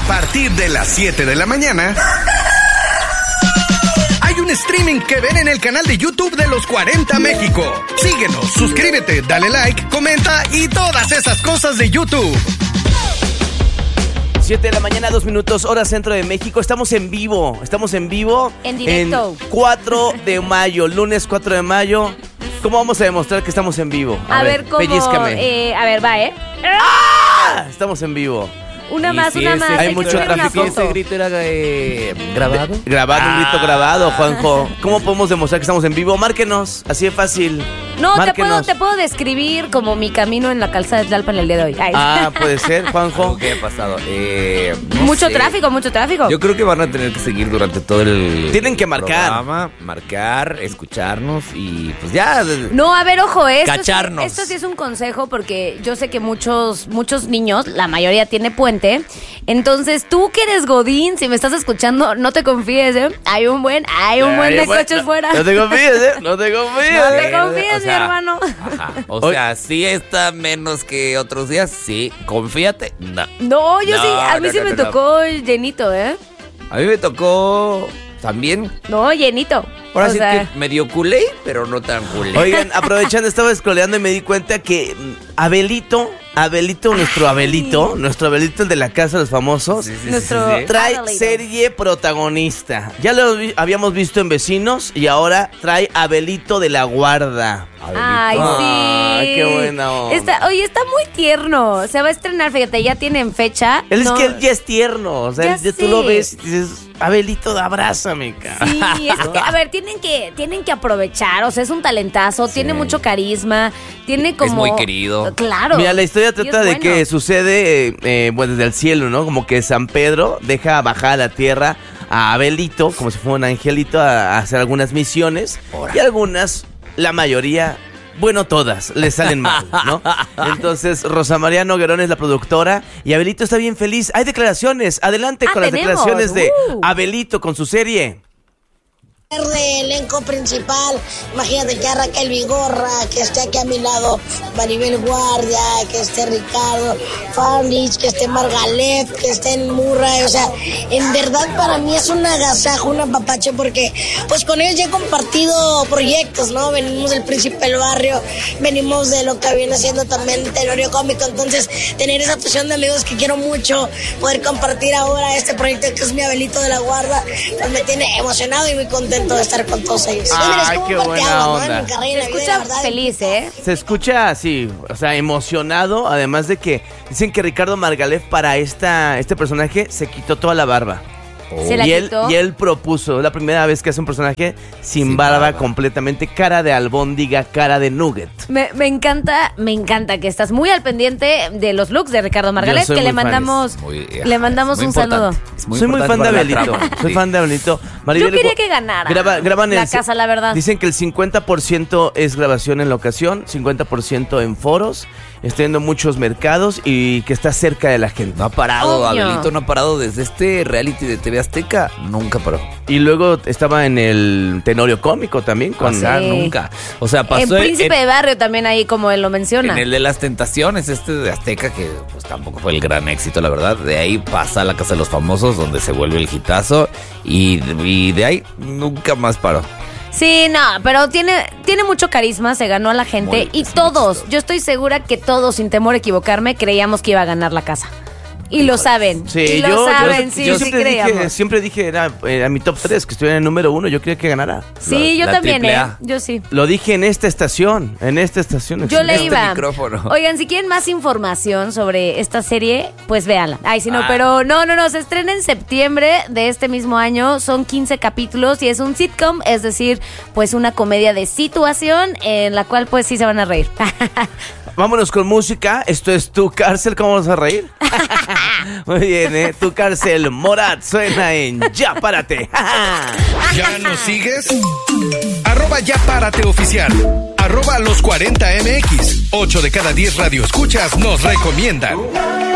partir de las 7 de la mañana... hay un streaming que ven en el canal de YouTube de Los 40 México. Síguenos, suscríbete, dale like, comenta y todas esas cosas de YouTube. 7 de la mañana, 2 minutos, hora centro de México. Estamos en vivo. En directo. En 4 de mayo, lunes 4 de mayo. ¿Cómo vamos a demostrar que estamos en vivo? A ver, ¿cómo? Pellízcame. A ver, va, ¡Ah! Estamos en vivo. Una más. Hay mucho tráfico. ¿Ese grito era grabado? Un grito grabado, Juanjo. ¿Cómo podemos demostrar que estamos en vivo? Márquenos, así de fácil. No, te puedo describir como mi camino en la calzada de Tlalpan el día de hoy. Ay. Puede ser, Juanjo. ¿Qué ha pasado? Mucho tráfico. Yo creo que van a tener que seguir durante todo el Tienen que marcar. programa, marcar, escucharnos y pues ya. No, a ver, ojo, Cacharnos. Esto sí es un consejo porque yo sé que muchos niños, la mayoría tiene puente. Entonces, tú que eres godín, si me estás escuchando, no te confíes, ¿eh? Hay un buen de coches fuera. No te confíes, ¿eh? No te confíes. Mi hermano. Ajá. O sea, sí está menos que otros días, sí. Confíate. No, yo sí, a mí sí me tocó llenito, ¿eh? A mí me tocó también. No, llenito. Ahora sí que medio culé, pero no tan culé. Oigan, aprovechando, estaba scrolleando y me di cuenta que Abelito, nuestro Abelito, el de la casa de los famosos, trae serie protagonista. Ya lo habíamos visto en Vecinos y ahora trae Abelito de la Guarda. Ay, sí. Qué buena onda. Está muy tierno. Se va a estrenar, fíjate, ya tienen fecha. Es que él ya es tierno. O sea, tú lo ves y dices, Abelito, abrázame, cara. Sí, es que, a ver, tienen que aprovechar. O sea, es un talentazo, tiene mucho carisma, tiene como... Es muy querido. Claro. Mira, la historia trata de que sucede desde el cielo, ¿no? Como que San Pedro deja bajar a la tierra a Abelito, como si fuera un angelito, a hacer algunas misiones. Y algunas, la mayoría, bueno, todas, le salen mal, ¿no? Entonces, Rosa María Noguerón es la productora y Abelito está bien feliz. Hay declaraciones. Adelante con las declaraciones de Abelito con su serie. De elenco principal, imagínate que a Raquel Vigorra, que esté aquí a mi lado Maribel Guardia, que esté Ricardo Farnich, que esté Margalet, que esté Murray. O sea, en verdad para mí es un agasajo, un apapache, porque pues con ellos ya he compartido proyectos, ¿no? Venimos del Príncipe del Barrio, venimos de lo que viene siendo también Tenorio Cómico. Entonces, tener esa fusión de amigos que quiero mucho, poder compartir ahora este proyecto que es mi Abelito de la Guarda, pues me tiene emocionado y muy contento de estar con todos ellos. Ay, qué buena onda. ¿no? Se escucha feliz, ¿eh? Se escucha así, o sea, emocionado, además de que dicen que Ricardo Margalef para este personaje se quitó toda la barba. ¿Se la quitó? Y él propuso, la primera vez que hace un personaje sin barba completamente, cara de albóndiga, cara de nugget. Me encanta que estás muy al pendiente de los looks de Ricardo Margalef, que le mandamos un saludo. Soy muy fan de Abelito. Soy fan de Abelito. Yo quería que ganara graban la casa, la verdad. Dicen que el 50% es grabación en locación, 50% en foros. Está yendo muchos mercados y que está cerca de la gente. No ha parado, Abelito no ha parado desde este reality de TV Azteca, nunca paró. Y luego estaba en el Tenorio Cómico también. Nunca. O sea, pasó en Príncipe de Barrio también, ahí como él lo menciona. En el de las Tentaciones, de Azteca, que pues tampoco fue el gran éxito, la verdad. De ahí pasa a la Casa de los Famosos, donde se vuelve el hitazo. Y de ahí nunca más paró. Sí, no, pero tiene mucho carisma, se ganó a la gente y todos, yo estoy segura que todos, sin temor a equivocarme, creíamos que iba a ganar la casa. Y lo saben. Sí, yo siempre dije, era mi top 3, que estuviera en el número 1, yo creía que ganara. Sí, yo también, yo sí. Lo dije en esta estación. Yo le iba. Micrófono. Oigan, si quieren más información sobre esta serie, pues véanla. Ay, si no, pero no, se estrena en septiembre de este mismo año, son 15 capítulos y es un sitcom, es decir, pues una comedia de situación en la cual pues sí se van a reír. Vámonos con música. Esto es Tu Cárcel. ¿Cómo vamos a reír? Muy bien, Tu Cárcel. Morat suena en Ya Párate. ¿Ya nos sigues? @Ya Párate Oficial. @los 40MX. 8 de cada 10 radioescuchas nos recomiendan.